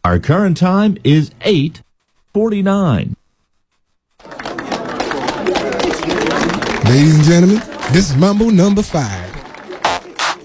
Our current time is 8:49. Ladies and gentlemen, this is Mambo number 5.